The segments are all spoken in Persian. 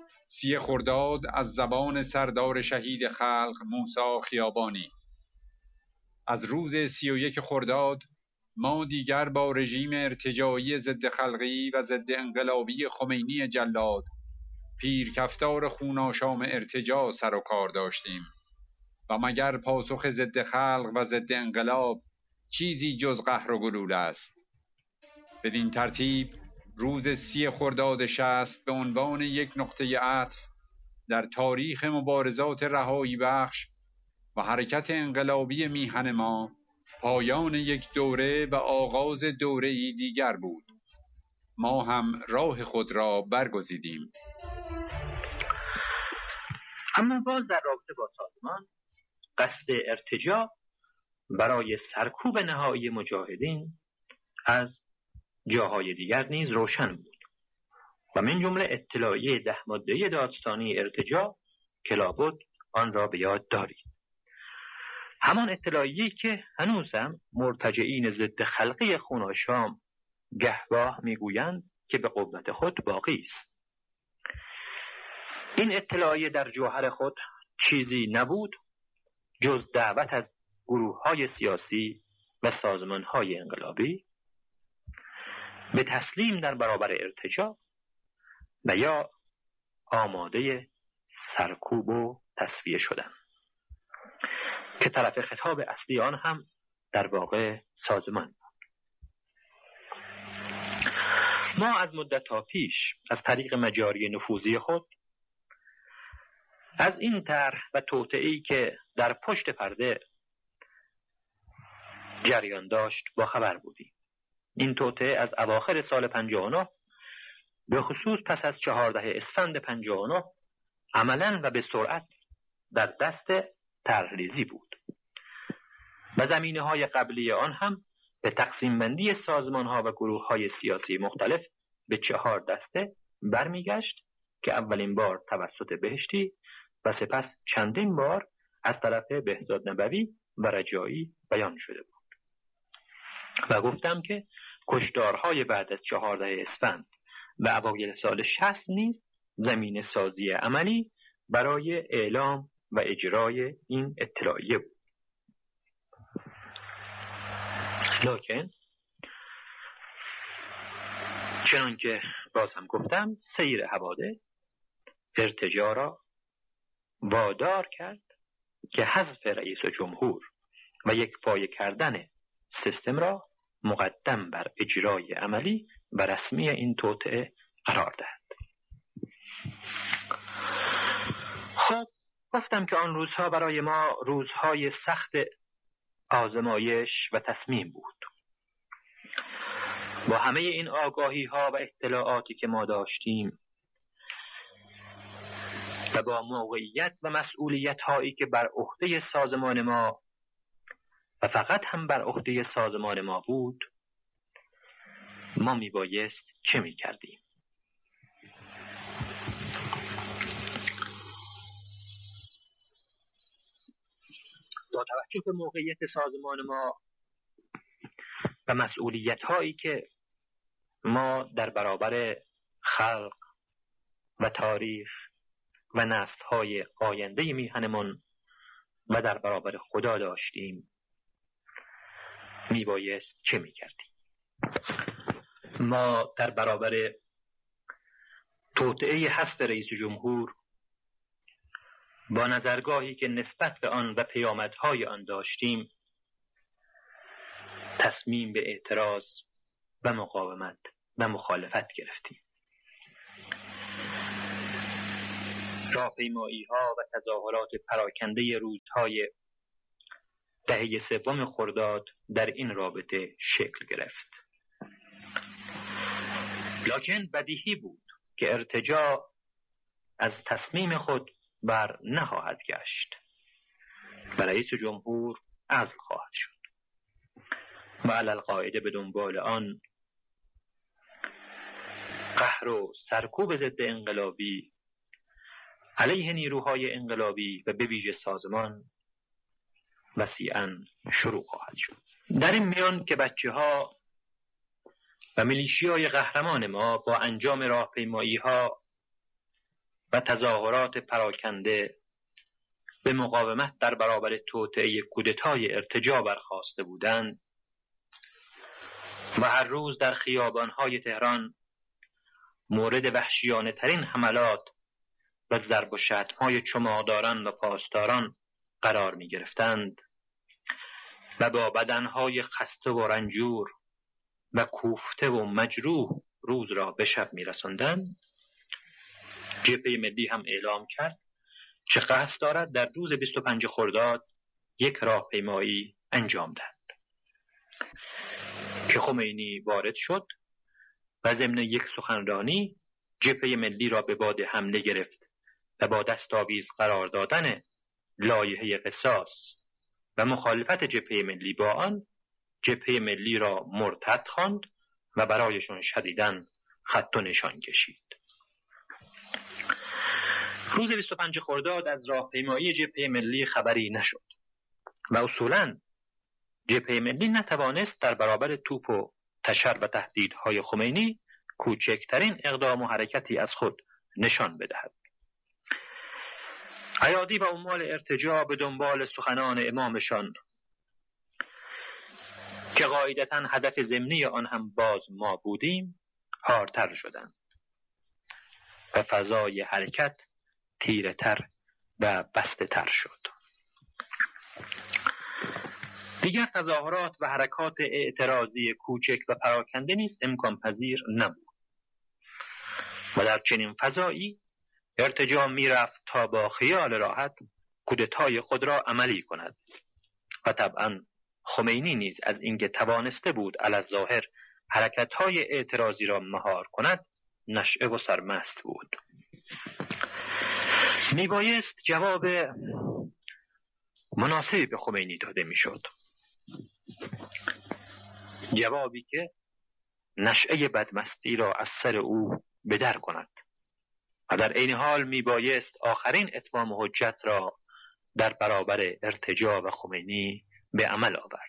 30 خرداد از زبان سردار شهید خلق موسی خیابانی. از روز 31 خرداد ما دیگر با رژیم ارتجاعی ضد خلقی و ضد انقلابی خمینی جلاد پیرکفتار خوناشام ارتجاع سر و کار داشتیم و مگر پاسخ ضد خلق و ضد انقلاب چیزی جز قهر و گلول است. بدین ترتیب روز 30 خرداد 60 به عنوان یک نقطه عطف در تاریخ مبارزات رهایی بخش و حرکت انقلابی میهن ما پایان یک دوره و آغاز دوره‌ای دیگر بود. ما هم راه خود را برگزیدیم. اما باز در رابطه با سازمان، قصد ارتجاع برای سرکوب نهایی مجاهدین از جاهای دیگر نیز روشن بود و من جمله اطلاعیه 10 ماده دادستانی ارتجاع که لابد آن را به یاد دارید. همان اطلاعیه‌ای که هنوز هم مرتجعین ضد خلقی خوناشام گهگاه میگویند که به قوت خود باقی است. این اطلاعیه در جوهر خود چیزی نبود جز دعوت از گروه‌های سیاسی و سازمان‌های انقلابی به تسلیم در برابر ارتجاع و یا آماده سرکوب و تصفیه شدن که طرف خطاب اصلی آن هم در واقع سازمان بود. ما از مدت‌ها پیش از طریق مجاری نفوذی خود از این طرح و توطئه‌ای که در پشت پرده جریان داشت با خبر بودیم. این توطئه از اواخر سال 59 به خصوص پس از 14 اسفند 59 عملاً و به سرعت در دست طرحریزی بود و زمینه‌های قبلی آن هم به تقسیم بندی سازمان‌ها و گروه‌های سیاسی مختلف به 4 دسته برمیگشت که اولین بار توسط بهشتی و سپس چندین بار از طرف بهزاد نبوی و رجایی بیان شده بود. و گفتم که کشتارهای بعد از 14 اسفند و اوایل سال 60 نیز زمین سازی عملی برای اعلام و اجرای این اطلاعیه بود. لکن چنان که باز هم گفتم سیر حوادث ارتجاع را وادار کرد که حذف رئیس جمهور و یک پایه کردن سیستم را مقدم بر اجرای عملی و رسمی این توطئه قرار دهد. خب گفتم که آن روزها برای ما روزهای سخت آزمایش و تصمیم بود. با همه این آگاهی ها و اطلاعاتی که ما داشتیم و با موقعیت و مسئولیت هایی که بر عهده سازمان ما و فقط هم بر عهده سازمان ما بود، ما میبایست چه میکردیم؟ با توجه به موقعیت سازمان ما و مسئولیت هایی که ما در برابر خلق و تاریخ و نسل های آینده میهنمان و در برابر خدا داشتیم، میبایست چه میکردیم؟ ما در برابر توطئه حذف رئیس جمهور با نظرگاهی که نسبت به آن و پیامدهای آن داشتیم تصمیم به اعتراض و مقاومت و مخالفت گرفتیم. راهپیمایی‌ها و تظاهرات پراکنده روزهای دهه 3 خرداد در این رابطه شکل گرفت. لکن بدیهی بود که ارتجاع از تصمیم خود بر نخواهد گشت و رئیس جمهور عزل خواهد شد و علی القاعده به دنبال آن قهر و سرکوب ضد انقلابی علیه نیروهای انقلابی و به ویژه سازمان وسیعاً شروع خواهد شد. در این میان که بچه‌ها و میلیشیای قهرمان ما با انجام راهپیمایی‌ها و تظاهرات پراکنده به مقاومت در برابر توطئه کودتای ارتجاع برخاسته بودند و هر روز در خیابان‌های تهران مورد وحشیانه ترین حملات و ضرب و شتم‌های چماقداران و پاسداران قرار می گرفتند و با بدنهای خسته و رنجور و کوفته و مجروح روز را به شب می رساندند، جبهه ملی هم اعلام کرد که قصد دارد در روز 25 خرداد یک راهپیمایی انجام دهد که خمینی وارد شد و ضمن یک سخنرانی جبهه ملی را به باد حمله گرفت و با دستاویز قرار دادن لایحه قصاص و مخالفت جبهه ملی با آن، جبهه ملی را مرتد خواند و برایشان شدیداً خط و نشان کشید. روز 25 خرداد از راهپیمایی جبهه ملی خبری نشد و اصولاً جبهه ملی نتوانست در برابر توپ و تشر و تهدیدهای خمینی کوچکترین اقدام و حرکتی از خود نشان بدهد. ایادی و عمال ارتجاع به دنبال سخنان امامشان که قاعدتاً هدف ضمنی آن هم باز ما بودیم حارتر شدند و فضای حرکت تیره تر و بسته تر شد. دیگر تظاهرات و حرکات اعتراضی کوچک و پراکنده نیز امکان پذیر نبود و در چنین فضایی ارتجاع می رفت تا با خیال راحت کودتای خود را عملی کند و طبعاً خمینی نیز از اینکه توانسته بود علی‌الظاهر حرکت‌های اعتراضی را مهار کند نشئه و سرمست بود. می بایست جواب مناسبی به خمینی داده می شد، جوابی که نشئه بدمستی را از سر او به در کند و در این حال می بایست آخرین اتمام حجت را در برابر ارتجاع و خمینی به عمل آورد.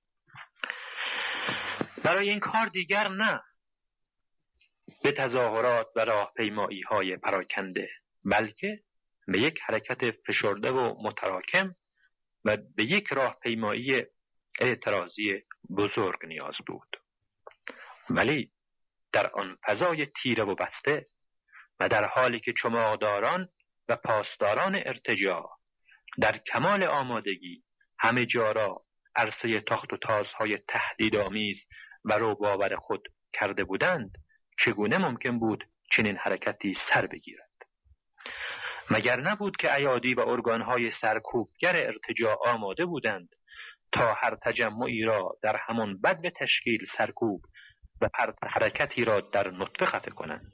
برای این کار دیگر نه به تظاهرات و راهپیمایی های پراکنده، بلکه به یک حرکت فشرده و متراکم و به یک راهپیمایی اعتراضی بزرگ نیاز بود. ولی در آن فضای تیره و بسته و در حالی که چماقداران و پاسداران ارتجاع در کمال آمادگی همه جا را عرصه تاخت و تازهای تهدیدآمیز و رعب‌آور خود کرده بودند، چگونه ممکن بود چنین حرکتی سر بگیرد؟ مگر نبود که ایادی و ارگانهای سرکوبگر ارتجاع آماده بودند تا هر تجمعی را در همان بدو تشکیل سرکوب و حرکتی را در نطفه خفه کنند؟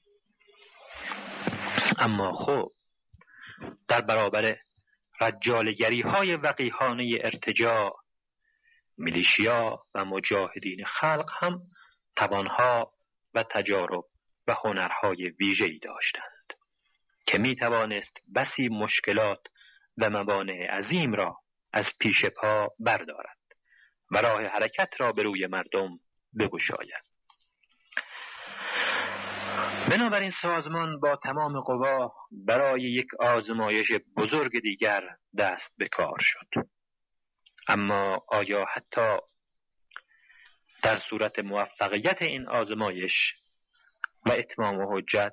اما خب در برابر رجالگری های وقیحانه ارتجاع، میلیشیا و مجاهدین خلق هم توانها و تجارب و هنرهای ویژه‌ای داشتند که می توانست بسی مشکلات و موانع عظیم را از پیش پا بردارد و راه حرکت را به روی مردم بگشاید. بنابراین سازمان با تمام قوا برای یک آزمایش بزرگ دیگر دست به کار شد. اما آیا حتی در صورت موفقیت این آزمایش و اتمام حجت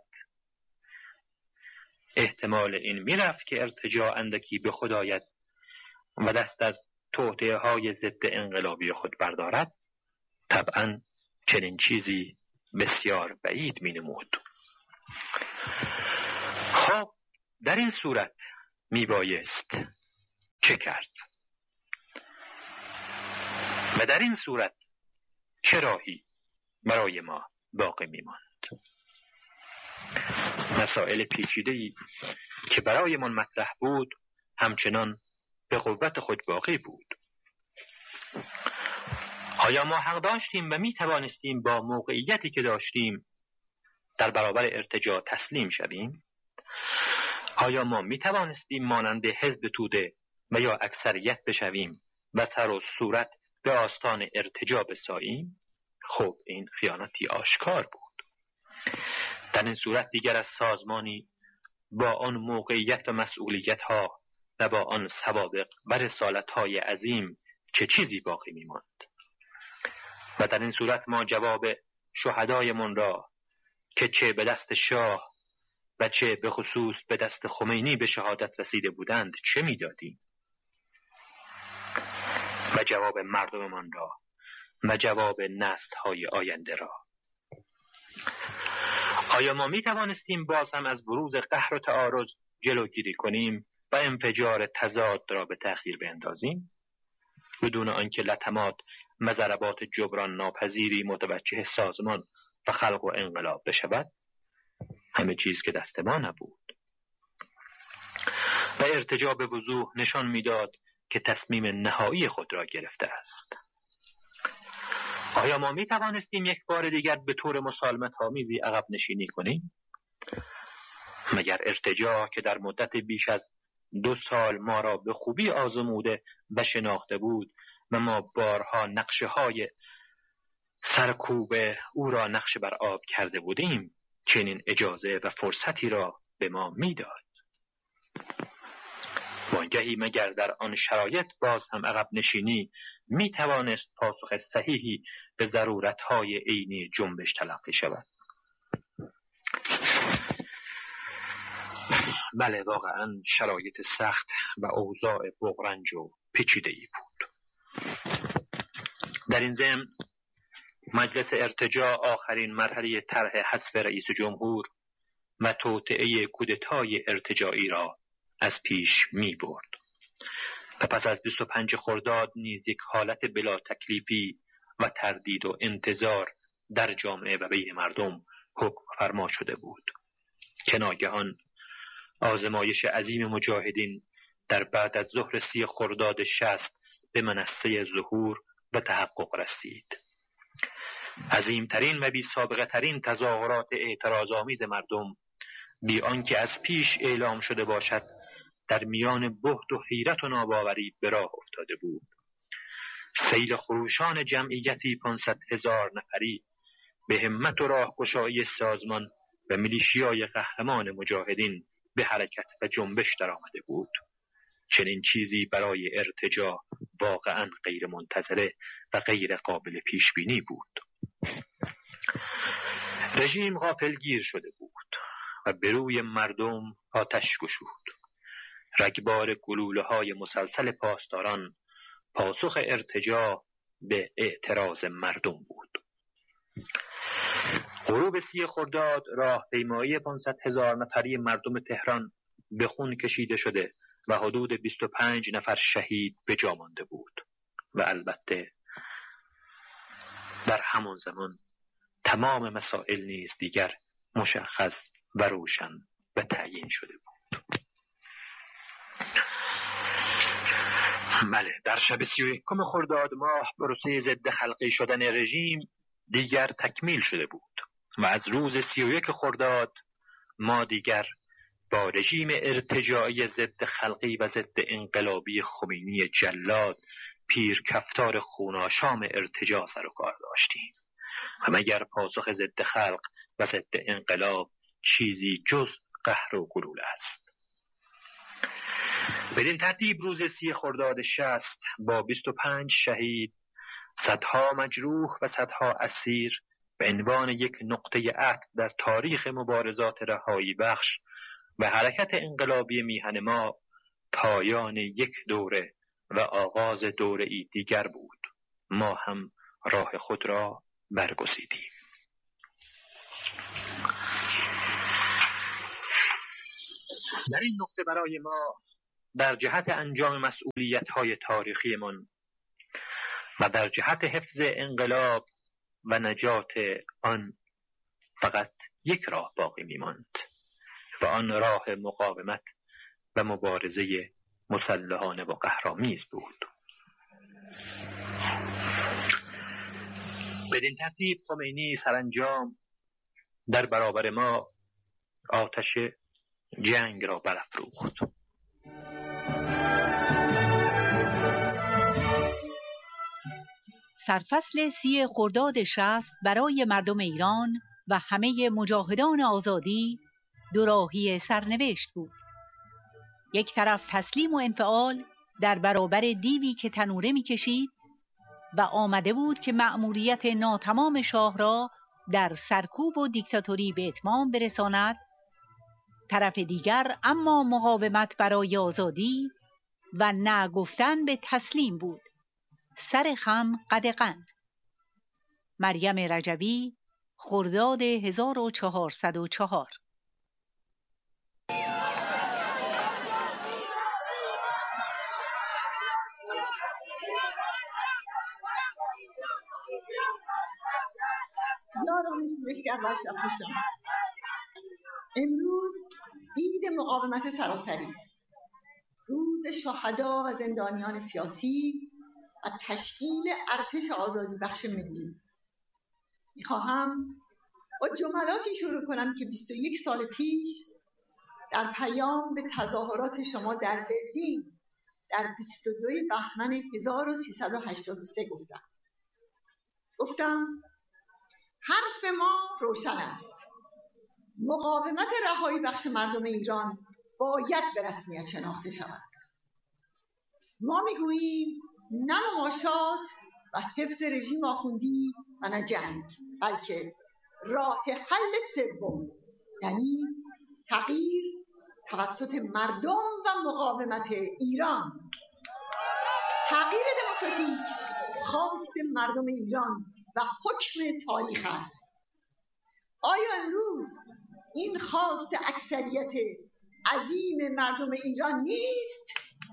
احتمال این میرفت که ارتجاع اندکی به خود آید و دست از توطئه‌های ضد انقلابی خود بردارد؟ طبعاً چنین چیزی بسیار بعید می نمود. خب در این صورت می بایست چه کرد؟ و در این صورت چه راهی برای ما باقی می ماند؟ مسائل پیچیده‌ای که برای من مطرح بود همچنان به قوت خود باقی بود. آیا ما حق داشتیم و می توانستیم با موقعیتی که داشتیم در برابر ارتجاع تسلیم شویم؟ آیا ما می توانستیم مانند حزب توده و یا اکثریت بشویم و سر و صورت به آستان ارتجاع بساییم؟ خب این خیانتی آشکار بود. در این صورت دیگر از سازمانی با آن موقعیت و مسئولیت ها و با آن سوابق و رسالت های عظیم چه چیزی باقی می ماند؟ و در این صورت ما جواب شهدایمان را که چه به دست شاه و چه به خصوص به دست خمینی به شهادت رسیده بودند چه می دادیم؟ و جواب مردممان را و جواب نسل‌های آینده را. آیا ما می توانستیم باز هم از بروز قهر و تعارض جلوگیری کنیم و انفجار تضاد را به تأخیر بندازیم بدون آنکه لطمات و ضربات جبران ناپذیری متوجه سازمان و خلق و انقلاب بشود؟ همه چیز که دست ما نبود. و ارتجاع به وضوح نشان میداد که تصمیم نهایی خود را گرفته است. آیا ما می توانستیم یک بار دیگر به طور مسالمت آمیزی عقب نشینی کنیم؟ مگر ارتجاع که در مدت بیش از 2 سال ما را به خوبی آزموده و شناخته بود و ما بارها نقشه های سرکوب او را نقشه بر آب کرده بودیم چنین اجازه و فرصتی را به ما میداد؟ وانگهی مگر در آن شرایط باز هم عقب نشینی می توانست پاسخ صحیحی به ضرورت‌های عینی جنبش تلقی شود؟ بله، واقعا شرایط سخت و اوضاع بغرنج و پیچیده‌ای بود. در این ضمن مجلس ارتجاع آخرین مرحله طرح حذف رئیس جمهور و توطئه کودتای ارتجاعی را از پیش می برد و پس از 25 خرداد نیز یک حالت بلا تکلیفی و تردید و انتظار در جامعه و بین مردم حکم فرما شده بود که ناگهان آزمایش عظیم مجاهدین در بعد از ظهر 30 خرداد 60 به منصه ظهور و تحقق رسید. عظیمترین و بی سابقه ترین تظاهرات اعتراض‌آمیز مردم بی آنکه از پیش اعلام شده باشد در میان بهت و حیرت و ناباوری به راه افتاده بود. سیل خروشان جمعیتی 500,000 نفری به همت و راهگشایی سازمان و میلیشیای قهرمان مجاهدین به حرکت و جنبش در آمده بود. چنین چیزی برای ارتجاع واقعا غیر منتظره و غیر قابل پیش بینی بود. رژیم غافلگیر شده بود و به روی مردم آتش گشود. رگبار گلوله‌های مسلسل پاسداران پاسخ ارتجاع به اعتراض مردم بود. غروب 30 خرداد راهپیمایی 500,000 نفری مردم تهران به خون کشیده شده و حدود 25 نفر شهید به جا مانده بود و البته در همان زمان تمام مسائل نیز دیگر مشخص و روشن و تعیین شده بود. بله، در شب 31 خرداد ماه پروسه ضد خلقی شدن رژیم دیگر تکمیل شده بود و از روز 31 خرداد ما دیگر با رژیم ارتجاعی ضد خلقی و ضد انقلابی خمینی جلاد پیر کفتار خوناشام ارتجاع سر و کار داشتیم و مگر پاسخ ضد خلق و ضد انقلاب چیزی جز قهر و گلوله است. بدین ترتیب روز 30 خرداد 60 با 25 شهید، صدها مجروح و صدها اسیر به عنوان یک نقطه عطف در تاریخ مبارزات رهایی بخش و حرکت انقلابی میهن ما پایان یک دوره و آغاز دوره‌ای دیگر بود. ما هم راه خود را برگزیدیم. در این نقطه برای ما در جهت انجام مسئولیت‌های تاریخیمان و در جهت حفظ انقلاب و نجات آن فقط یک راه باقی می‌ماند و آن راه مقاومت و مبارزه مسلحانه و قهرآمیز بود. بدین ترتیب خمینی سرانجام در برابر ما آتش جنگ را برافروخت. سرفصل 30 خرداد 60 برای مردم ایران و همه مجاهدان آزادی دوراهی سرنوشت بود. یک طرف تسلیم و انفعال در برابر دیوی که تنوره می‌کشید و آمده بود که مأموریت ناتمام شاه را در سرکوب و دیکتاتوری به اتمام برساند. طرف دیگر اما مقاومت برای آزادی و نه گفتن به تسلیم بود. سر خم قدغن. مریم رجبی، خرداد 1404. یاران شورشگر برشافته. امروز عید مقاومت سراسری است، روز شهدا و زندانیان سیاسی و تشکیل ارتش آزادی بخش ملی. میخواهم با جملاتی شروع کنم که 21 سال پیش در پیام به تظاهرات شما در برلین در 22 بهمن 1383 گفتم حرف ما روشن است. مقاومت رهایی بخش مردم ایران باید به رسمیت شناخته شود. ما میگوییم نه مماشات و حفظ رژیم آخوندی و نه جنگ، بلکه راه حل سوم، یعنی تغییر توسط مردم و مقاومت ایران. تغییر دموکراتیک خواست مردم ایران و حکم تاریخ است. آیا امروز این خواست اکثریت عظیم مردم ایران نیست؟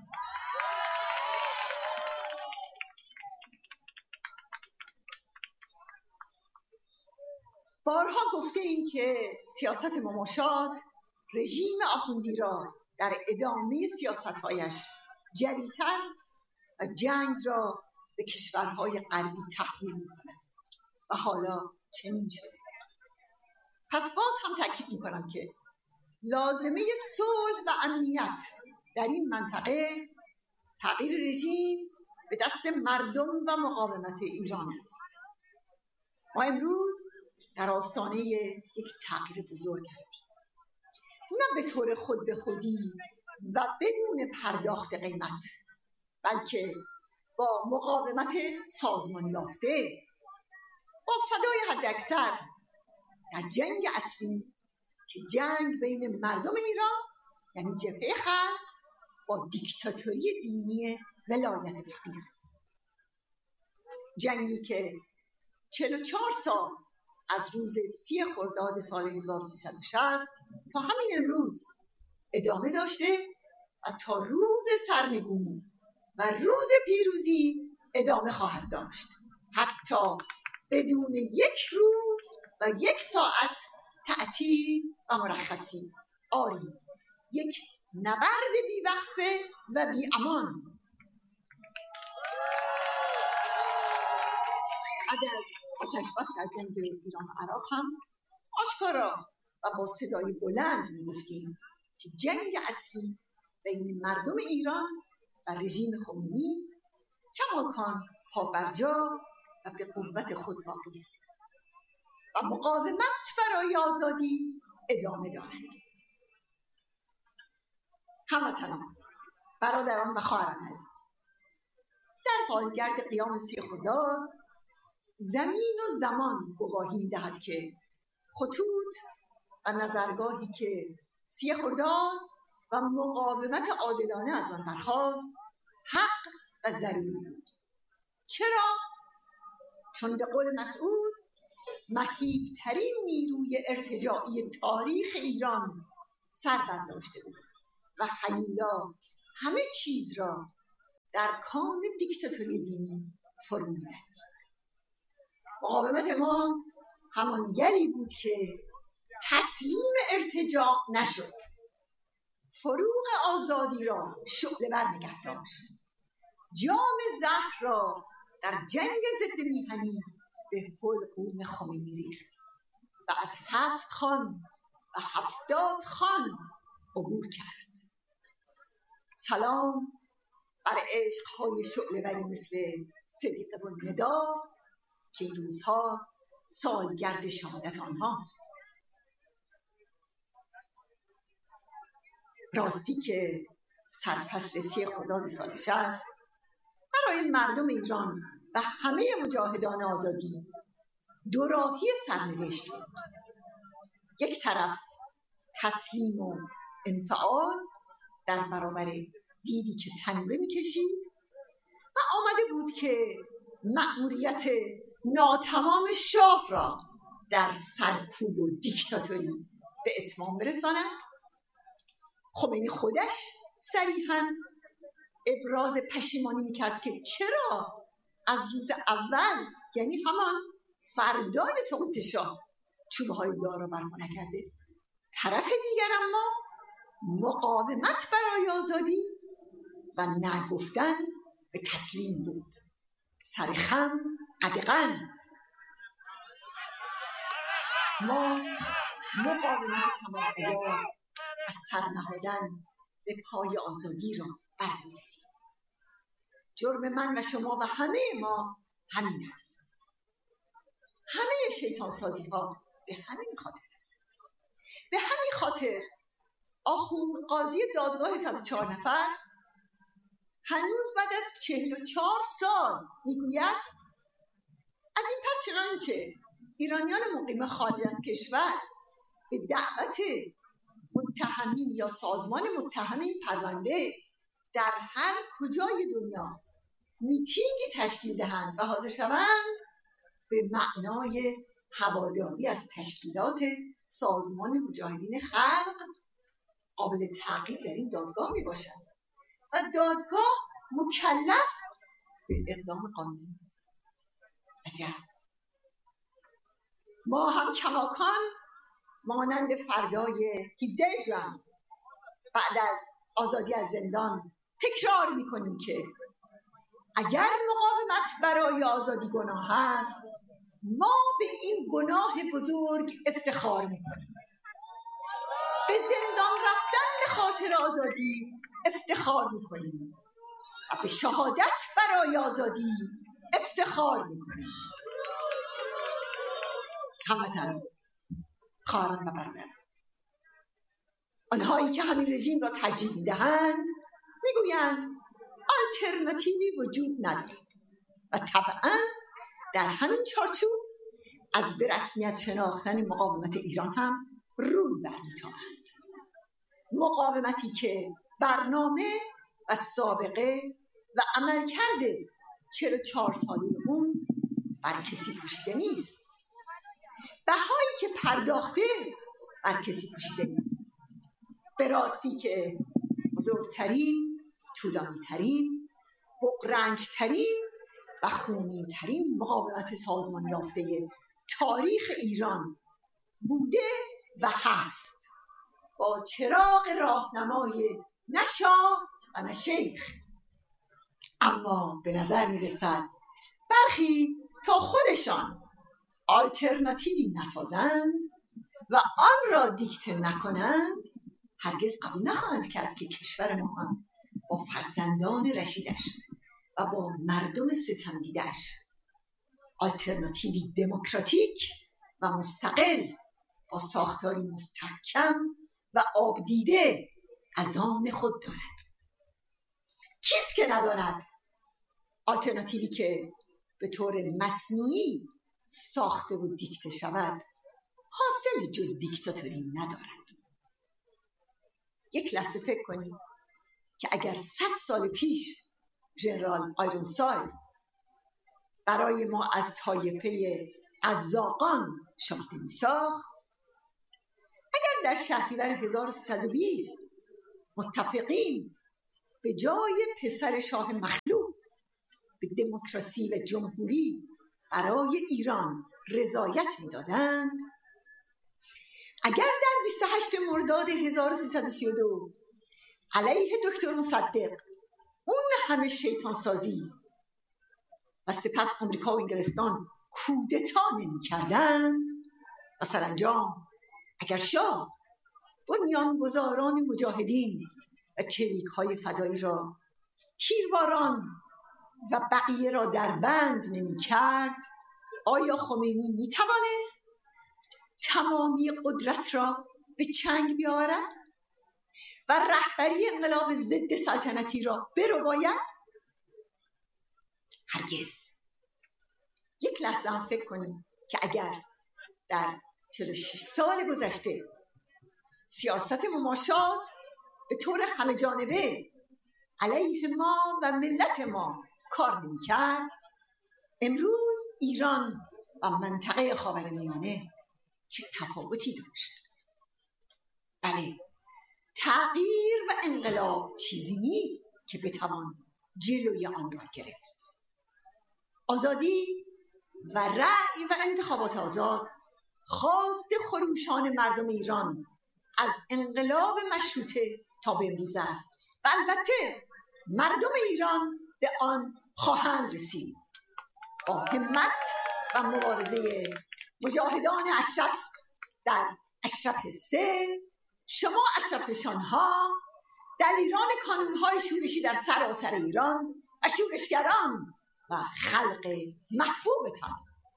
بارها گفته ایم که سیاست مماشات رژیم آخوندی را در ادامه سیاست‌هایش جری‌تر و جنگ را به کشورهای غربی تحمیل می‌کند و حالا چنین شده. پس باز هم تاکید می‌کنم که لازمه صلح و امنیت در این منطقه تغییر رژیم به دست مردم و مقاومت ایران است. ما امروز در آستانه یک تغییر بزرگ هستیم، نه به طور خود به خودی و بدون پرداخت قیمت، بلکه با مقاومت سازمان یافته، با فدای حداکثر در جنگ اصلی که جنگ بین مردم ایران یعنی جبهه خلق با دیکتاتوری دینی ولایت فقیه است. جنگی که 44 سال از روز 30 خرداد سال 1360 تا همین امروز ادامه داشته و تا روز سرنگونی و روز پیروزی ادامه خواهد داشت، حتی بدون یک روز و یک ساعت تعطیل و مرخصی. آری، یک نبرد بیوقفه و بی امان. بعد از آتش‌بس در جنگ ایران و عراق هم آشکارا و با صدای بلند می‌گفتیم که جنگ اصلی بین مردم ایران و رژیم خمینی کماکان پابرجا و به قوت خود باقی است و مقاومت برای آزادی ادامه دارد. هموطنان، برادران و خواهران عزیز، در پایگرد قیام 30 خرداد زمین و زمان گواهی می‌دهد که خطوط و نظرگاهی که 30 خرداد و مقاومت عادلانه از آن برخاست حق و ضروری بود. چرا؟ چون به قول مسعود مهیب‌ترین نیروی ارتجاعی تاریخ ایران سر برداشته بود و هیولا همه چیز را در کام دیکتاتوری دینی فرو می‌برید. مقاومت ما همان یلی بود که تسلیم ارتجاع نشد، فروغ آزادی را شعله‌ور نگه داشت، جام زهر را در جنگ ضد میهنی به حلقوم خمینی ریخت و از 7 خان و 70 خان عبور کرد. سلام بر عشق‌های شعله‌وری مثل صدیقه و ندا که این روزها سالگرد شهادت آنهاست. راستی که سرفصل 3 خرداد سال 60 برای مردم ایران و همه مجاهدان آزادی دوراهی سرنوشت بود. یک طرف تسلیم و انفعال در برابر دیوی که تنوره می‌کشید و آمده بود که مأموریت ناتمام شاه را در سرکوب و دیکتاتوری به اتمام برساند. خمینی خودش صریحاً ابراز پشیمانی میکرد که چرا از روز اول، یعنی همان فردای سقوط شاه، چوبه‌های دار را برپا نکرده. طرف دیگر اما مقاومت برای آزادی و نگفتن به تسلیم بود. سر خم قدغن. ما مقاومت تمام عیار از سر نهادن به پای آزادی را برگزیدیم. جرم من و شما و همه ما همین است. همه شیطان سازی ها به همین خاطر است. به همین خاطر آخوند قاضی دادگاه 104 نفر هنوز بعد از 44 سال میگوید از این پس چنانچه ایرانیان مقیم خارج از کشور به دعوت متهمین یا سازمان متهم این پرونده در هر کجای دنیا میتینگی تشکیل دهند و حاضر شوند، به معنای هواداری از تشکیلات سازمان مجاهدین خلق قابل تعقیب در این دادگاه میباشند و دادگاه مکلف به اقدام قانونی است. عجب. ما هم کماکان مانند فردای 17 ژوئن بعد از آزادی از زندان تکرار میکنیم که اگر مقاومت برای آزادی گناه است، ما به این گناه بزرگ افتخار میکنیم. به زندان رفتن به خاطر آزادی افتخار میکنیم و به شهادت برای آزادی افتخار میکنیم. هموطنان، خواهران و برادران، آنهایی که همین رژیم را ترجیح میدهند میگویند آلترناتیوی وجود ندارد و طبعا در همین چارچوب از به رسمیت شناختن مقاومت ایران هم روی برمی‌تابند. مقاومتی که برنامه و سابقه و عملکرد 44 ساله اون بر کسی پوشیده نیست. بهایی که پرداخته بر کسی پوشیده نیست. به راستی که بزرگترین، طولانیترین، بغرنجترین و خونینترین مقاومت سازمان یافته تاریخ ایران بوده و هست، با چراغ راهنمای نه شاه و نه شیخ. اما به نظر میرسد برخی تا خودشان آلترناتیوی نسازند و آن را دیکته نکنند، هرگز قبول نخواهند کرد که کشور ما هم با فرزندان رشیدش و با مردم ستمدیدش آلترناتیوی دموکراتیک و مستقل با ساختاری مستحکم و آبدیده از آن خود دارد. کیست که نداند آلترناتیوی که به طور مصنوعی ساخته و دیکته شود حاصل جز دیکتاتوری ندارد. یک لحظه فکر کنید که اگر 100 سال پیش ژنرال آیرونساید برای ما از طایفه قزاقان شاهده می ساخت، اگر در شهریور 1320 متفقین به جای پسر شاه مخلوع به دموکراسی و جمهوری برای ایران رضایت می دادند، اگر در 28 مرداد 1332 علیه دکتر مصدق اون همه شیطان سازی و سپس آمریکا و انگلستان کودتا نمی کردند و سرانجام اگر شاه بنیانگذاران مجاهدین و چریک های فدایی را تیرباران و بقیه را در بند نمی کرد، آیا خمینی می توانست تمامی قدرت را به چنگ بیاورد؟ و رهبری انقلاب ضد سلطنتی را برباید؟ هرگز. یک لحظه هم فکر کنید که اگر در 46 سال گذشته سیاست مماشات به طور همه جانبه علیه ما و ملت ما کار نمی کرد، امروز ایران و منطقه خاورمیانه چه تفاوتی داشت؟ بله، تغییر و انقلاب چیزی نیست که بتوان جلوی آن را گرفت. آزادی و رأی و انتخابات آزاد خواست خروشان مردم ایران از انقلاب مشروطه تا به امروز است و البته مردم ایران به آن خواهند رسید. با همت و مبارزه مجاهدان اشرف در اشرف 3، شما اشرف نشانها، دلیران کانونهای شورشی در سراسر ایران و شورشگران و خلق محبوبتان،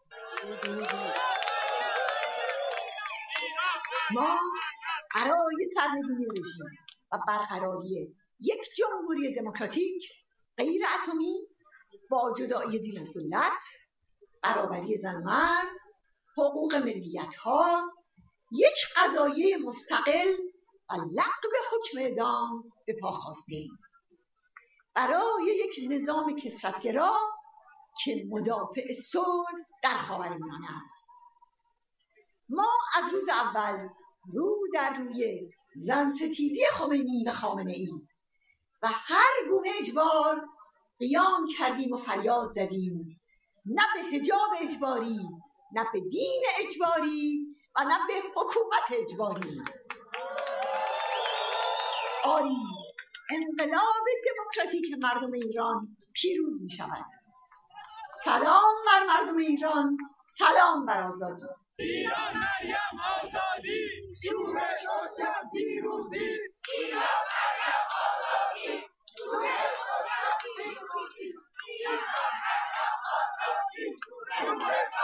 ما برای سرنگونی رژیم و برقراری یک جمهوری دموکراتیک غیر اتمی با جدایی دین از دولت، برابری زن و مرد، حقوق ملیت ها، یک قضایه مستقل و لغو حکم اعدام به پا خواستیم. برای یک نظام کثرت‌گرا که مدافع صلح در خاورمیانه است. ما از روز اول رو در روی زن ستیزی خمینی و خامنه‌ای و هر گونه اجبار قیام کردیم و فریاد زدیم، نه به حجاب اجباری، نه به دین اجباری و نه به حکومت اجباری. آری، انقلاب دموکراتیک مردم ایران پیروز می شود. سلام بر مردم ایران، سلام بر آزادی. ایران مریم آزادی، شورش روشن پیروزی. ایران مریم آزادی، شورش روشن پیروزی. ایران مریم آزادی، شورش